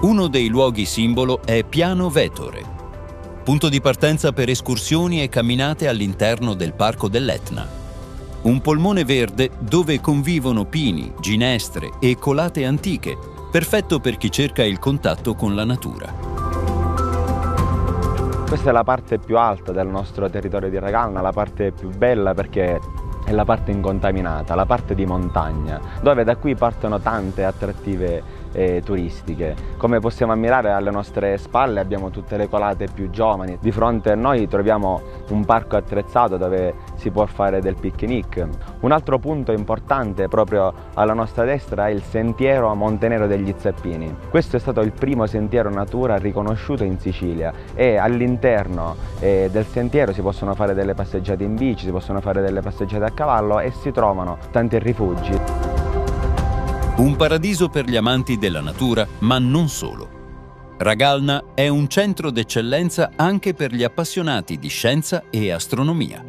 Uno dei luoghi simbolo è Piano Vetore, punto di partenza per escursioni e camminate all'interno del Parco dell'Etna. Un polmone verde dove convivono pini, ginestre e colate antiche, perfetto per chi cerca il contatto con la natura. Questa è la parte più alta del nostro territorio di Ragalna, la parte più bella perché è la parte incontaminata, la parte di montagna, dove da qui partono tante attrattive turistiche. Come possiamo ammirare alle nostre spalle abbiamo tutte le colate più giovani, di fronte a noi troviamo un parco attrezzato dove si può fare del picnic. Un altro punto importante proprio alla nostra destra è il sentiero a Monte Nero degli Zappini. Questo è stato il primo sentiero natura riconosciuto in Sicilia e all'interno del sentiero si possono fare delle passeggiate in bici, si possono fare delle passeggiate a cavallo e si trovano tanti rifugi. Un paradiso per gli amanti della natura, ma non solo. Ragalna è un centro d'eccellenza anche per gli appassionati di scienza e astronomia.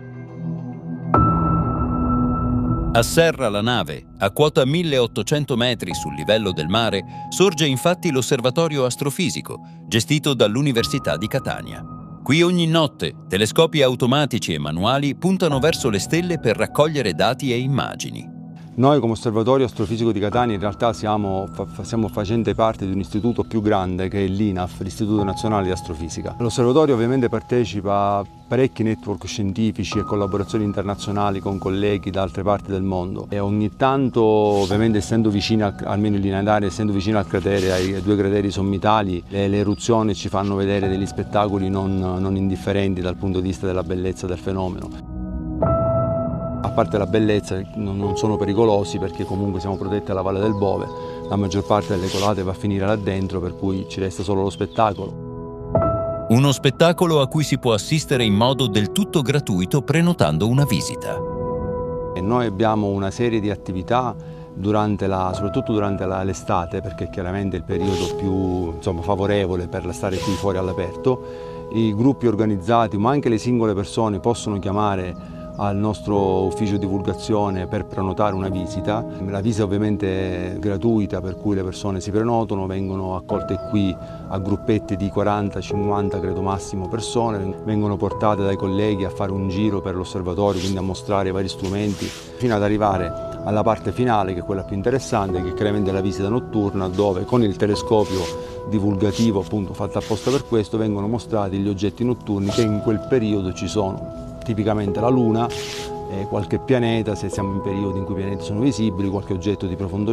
A Serra la Nave, a quota 1800 metri sul livello del mare, sorge infatti l'Osservatorio Astrofisico, gestito dall'Università di Catania. Qui ogni notte telescopi automatici e manuali puntano verso le stelle per raccogliere dati e immagini. Noi come Osservatorio Astrofisico di Catania in realtà siamo facenti parte di un istituto più grande che è l'INAF, l'Istituto Nazionale di Astrofisica. L'osservatorio ovviamente partecipa a parecchi network scientifici e collaborazioni internazionali con colleghi da altre parti del mondo e ogni tanto, ovviamente essendo vicino, almeno in linea d'aria, essendo vicino al cratere, ai due crateri sommitali, le eruzioni ci fanno vedere degli spettacoli non indifferenti dal punto di vista della bellezza del fenomeno. A parte la bellezza, non sono pericolosi perché comunque siamo protetti alla Valle del Bove, la maggior parte delle colate va a finire là dentro, per cui ci resta solo lo spettacolo. Uno spettacolo a cui si può assistere in modo del tutto gratuito prenotando una visita. E noi abbiamo una serie di attività soprattutto durante l'estate, perché è chiaramente il periodo più favorevole per stare qui fuori all'aperto. I gruppi organizzati, ma anche le singole persone possono chiamare al nostro ufficio divulgazione per prenotare una visita. La visita ovviamente è gratuita, per cui le persone si prenotano, vengono accolte qui a gruppetti di 40-50 credo massimo persone, vengono portate dai colleghi a fare un giro per l'osservatorio, quindi a mostrare i vari strumenti, fino ad arrivare alla parte finale, che è quella più interessante, che è chiaramente la visita notturna, dove con il telescopio divulgativo appunto fatto apposta per questo vengono mostrati gli oggetti notturni che in quel periodo ci sono. Tipicamente la Luna, qualche pianeta, se siamo in periodi in cui i pianeti sono visibili, qualche oggetto di profondo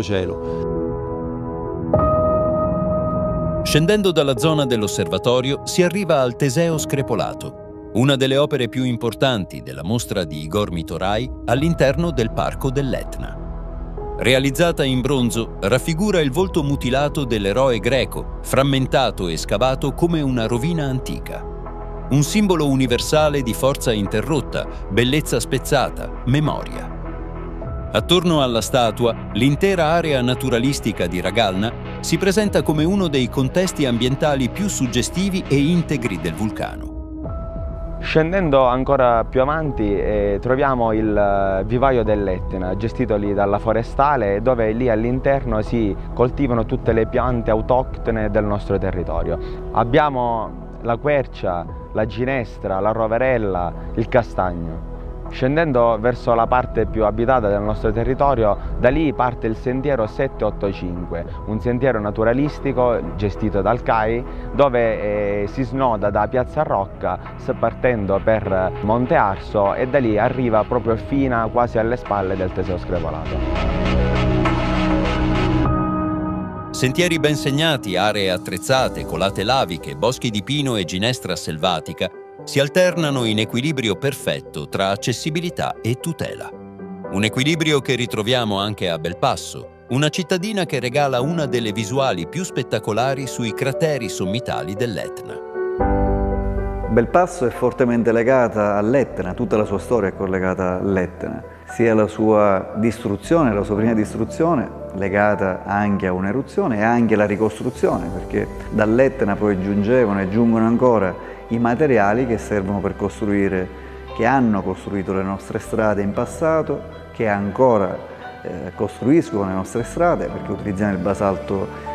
cielo. Scendendo dalla zona dell'osservatorio si arriva al Teseo Screpolato, una delle opere più importanti della mostra di Igor Mitorai all'interno del Parco dell'Etna. Realizzata in bronzo, raffigura il volto mutilato dell'eroe greco, frammentato e scavato come una rovina antica. Un simbolo universale di forza interrotta, bellezza spezzata, memoria. Attorno alla statua, l'intera area naturalistica di Ragalna si presenta come uno dei contesti ambientali più suggestivi e integri del vulcano. Scendendo ancora più avanti troviamo il vivaio dell'Etna, gestito lì dalla forestale, dove lì all'interno si coltivano tutte le piante autoctone del nostro territorio. Abbiamo la quercia, la ginestra, la roverella, il castagno. Scendendo verso la parte più abitata del nostro territorio, da lì parte il sentiero 785, un sentiero naturalistico gestito dal CAI, dove si snoda da Piazza Rocca partendo per Monte Arso e da lì arriva proprio fino quasi alle spalle del Teseo Screpolato. Sentieri ben segnati, aree attrezzate, colate laviche, boschi di pino e ginestra selvatica si alternano in equilibrio perfetto tra accessibilità e tutela. Un equilibrio che ritroviamo anche a Belpasso, una cittadina che regala una delle visuali più spettacolari sui crateri sommitali dell'Etna. Belpasso è fortemente legata all'Etna, tutta la sua storia è collegata all'Etna, sia la sua distruzione, la sua prima distruzione, legata anche a un'eruzione e anche alla ricostruzione, perché dall'Etna poi giungevano e giungono ancora i materiali che servono per costruire, che hanno costruito le nostre strade in passato, che ancora costruiscono le nostre strade, perché utilizziamo il basalto